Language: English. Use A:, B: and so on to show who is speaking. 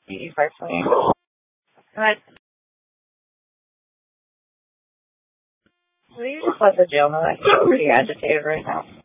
A: You personally. But will you just let the jail know that he's pretty agitated right now?